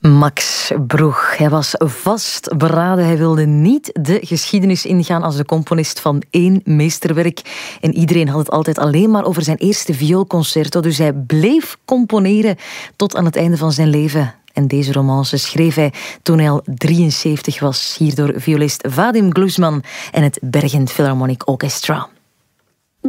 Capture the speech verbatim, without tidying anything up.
Max Broeg, hij was vastberaden. Hij wilde niet de geschiedenis ingaan als de componist van één meesterwerk. En iedereen had het altijd alleen maar over zijn eerste vioolconcerto. Dus hij bleef componeren tot aan het einde van zijn leven. En deze romance schreef hij toen hij al drieënzeventig was. Hier door violist Vadim Glusman en het Bergen Philharmonic Orchestra.